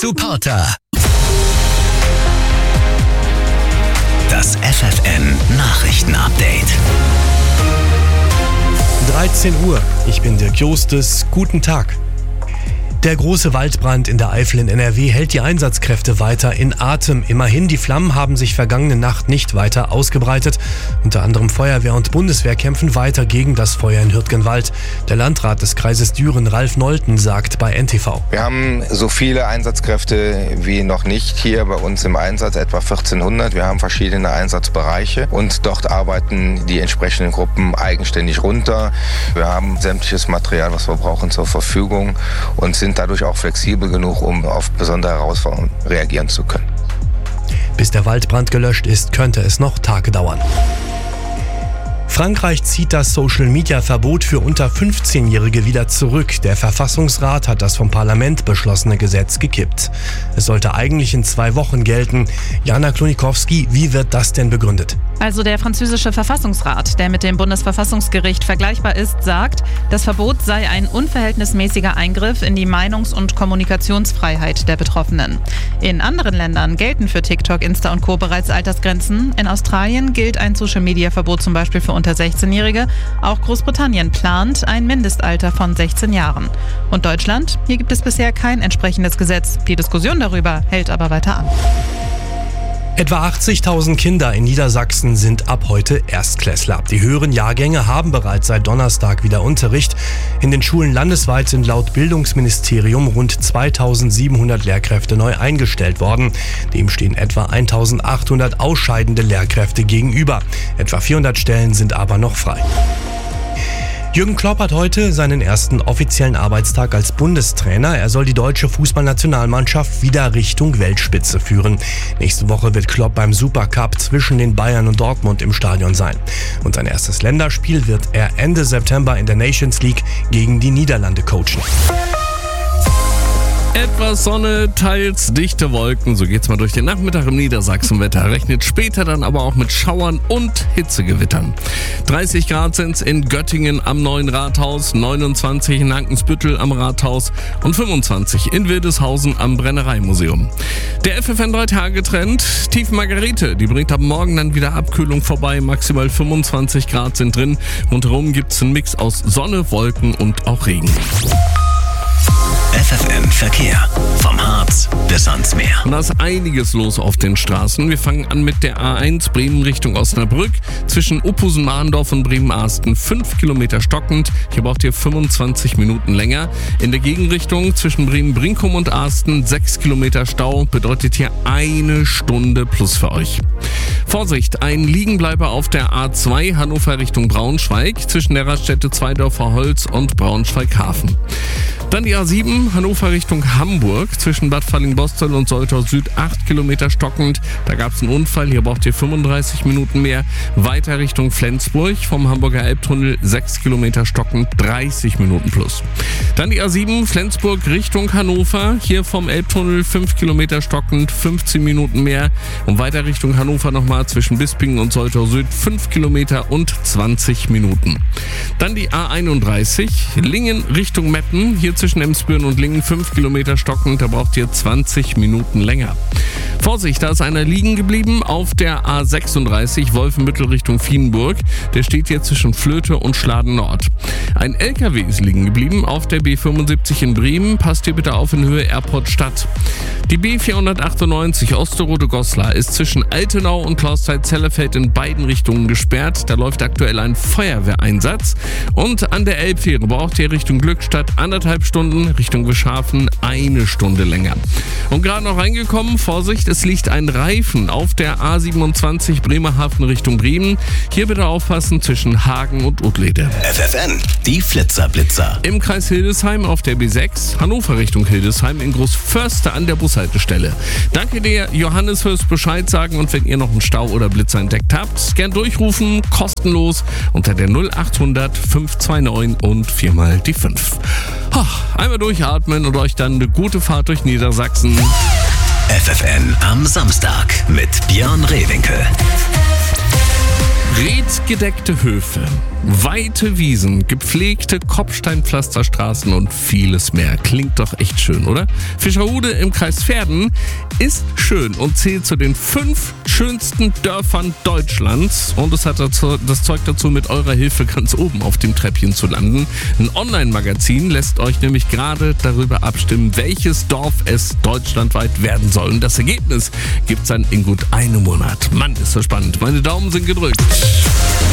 Supporter. Das FFN Nachrichtenupdate. 13 Uhr. Ich bin Dirk Jostes. Guten Tag. Der große Waldbrand in der Eifel in NRW hält die Einsatzkräfte weiter in Atem. Immerhin, die Flammen haben sich vergangene Nacht nicht weiter ausgebreitet. Unter anderem Feuerwehr und Bundeswehr kämpfen weiter gegen das Feuer in Hürtgenwald. Der Landrat des Kreises Düren, Ralf Nolten, sagt bei NTV: Wir haben so viele Einsatzkräfte wie noch nicht hier bei uns im Einsatz, etwa 1400. Wir haben verschiedene Einsatzbereiche und dort arbeiten die entsprechenden Gruppen eigenständig runter. Wir haben sämtliches Material, was wir brauchen, zur Verfügung und sind dadurch auch flexibel genug, um auf besondere Herausforderungen reagieren zu können. Bis der Waldbrand gelöscht ist, könnte es noch Tage dauern. Frankreich zieht das Social-Media-Verbot für unter 15-Jährige wieder zurück. Der Verfassungsrat hat das vom Parlament beschlossene Gesetz gekippt. Es sollte eigentlich in 2 Wochen gelten. Jana Klonikowski, wie wird das denn begründet? Also der französische Verfassungsrat, der mit dem Bundesverfassungsgericht vergleichbar ist, sagt, das Verbot sei ein unverhältnismäßiger Eingriff in die Meinungs- und Kommunikationsfreiheit der Betroffenen. In anderen Ländern gelten für TikTok, Insta und Co. bereits Altersgrenzen. In Australien gilt ein Social-Media-Verbot zum Beispiel für unter 16-Jährige. Auch Großbritannien plant ein Mindestalter von 16 Jahren. Und Deutschland? Hier gibt es bisher kein entsprechendes Gesetz. Die Diskussion darüber hält aber weiter an. Etwa 80.000 Kinder in Niedersachsen sind ab heute Erstklässler. Die höheren Jahrgänge haben bereits seit Donnerstag wieder Unterricht. In den Schulen landesweit sind laut Bildungsministerium rund 2.700 Lehrkräfte neu eingestellt worden. Dem stehen etwa 1.800 ausscheidende Lehrkräfte gegenüber. Etwa 400 Stellen sind aber noch frei. Jürgen Klopp hat heute seinen ersten offiziellen Arbeitstag als Bundestrainer. Er soll die deutsche Fußballnationalmannschaft wieder Richtung Weltspitze führen. Nächste Woche wird Klopp beim Supercup zwischen den Bayern und Dortmund im Stadion sein. Und sein erstes Länderspiel wird er Ende September in der Nations League gegen die Niederlande coachen. Etwas Sonne, teils dichte Wolken, so geht's mal durch den Nachmittag im Niedersachsenwetter. Rechnet später dann aber auch mit Schauern und Hitzegewittern. 30 Grad sind's in Göttingen am Neuen Rathaus, 29 in Hankensbüttel am Rathaus und 25 in Wildeshausen am Brennereimuseum. Der FFN 3-Tage-Trend, Tief Margarete, die bringt ab morgen dann wieder Abkühlung vorbei. Maximal 25 Grad sind drin. Rundherum gibt's einen Mix aus Sonne, Wolken und auch Regen. FFN Verkehr. Vom Harz bis ans Meer. Und da ist einiges los auf den Straßen. Wir fangen an mit der A1 Bremen Richtung Osnabrück. Zwischen Uphusen-Mahndorf und Bremen-Arsten 5 Kilometer stockend. Hier braucht ihr 25 Minuten länger. In der Gegenrichtung zwischen Bremen-Brinkum und Arsten 6 Kilometer Stau. Bedeutet hier 1 Stunde plus für euch. Vorsicht, ein Liegenbleiber auf der A2 Hannover Richtung Braunschweig. Zwischen der Raststätte Zweidorfer Holz und Braunschweig-Hafen. Dann die A7 Hannover Richtung Hamburg, zwischen Bad Falling-Bostel und Soltau Süd 8 Kilometer stockend. Da gab es einen Unfall, hier braucht ihr 35 Minuten mehr. Weiter Richtung Flensburg, vom Hamburger Elbtunnel 6 Kilometer stockend, 30 Minuten plus. Dann die A7 Flensburg Richtung Hannover, hier vom Elbtunnel 5 Kilometer stockend, 15 Minuten mehr. Und weiter Richtung Hannover nochmal zwischen Bispingen und Soltau Süd 5 Kilometer und 20 Minuten. Dann die A31 Lingen Richtung Meppen, hier zwischen Emsbüren und Lingen 5 Kilometer stockend, da braucht ihr 20 Minuten länger. Vorsicht, da ist einer liegen geblieben auf der A36 Wolfenbüttel Richtung Vienburg. Der steht hier zwischen Flöte und Schladen Nord. Ein LKW ist liegen geblieben auf der B75 in Bremen. Passt hier bitte auf in Höhe Airport Stadt. Die B498 Osterode-Goslar ist zwischen Altenau und Klausthal-Zellefeld in beiden Richtungen gesperrt. Da läuft aktuell ein Feuerwehreinsatz. Und an der Elbfähre braucht ihr Richtung Glückstadt 1,5 Stunden, Richtung Wischhafen 1 Stunde länger. Und gerade noch reingekommen, Vorsicht, es liegt ein Reifen auf der A27 Bremerhaven Richtung Bremen. Hier bitte aufpassen zwischen Hagen und Uttlede. FFN, die Flitzer-Blitzer. Im Kreis Hildesheim auf der B6, Hannover Richtung Hildesheim in Großförste an der Bushaltestelle. Danke dir, Johannes, fürs Bescheid sagen, und wenn ihr noch einen Stau oder Blitzer entdeckt habt, gern durchrufen, kostenlos unter der 0800 529 und 4 mal die 5. Einmal durchatmen und euch dann eine gute Fahrt durch Niedersachsen. FFN am Samstag mit Björn Rehwinkel. Redgedeckte Höfe, weite Wiesen, gepflegte Kopfsteinpflasterstraßen und vieles mehr. Klingt doch echt schön, oder? Fischerhude im Kreis Verden ist schön und zählt zu den 5 schönsten Dörfern Deutschlands. Und es hat das Zeug dazu, mit eurer Hilfe ganz oben auf dem Treppchen zu landen. Ein Online-Magazin lässt euch nämlich gerade darüber abstimmen, welches Dorf es deutschlandweit werden soll. Und das Ergebnis gibt's dann in gut einem Monat. Mann, ist so spannend. Meine Daumen sind gedrückt.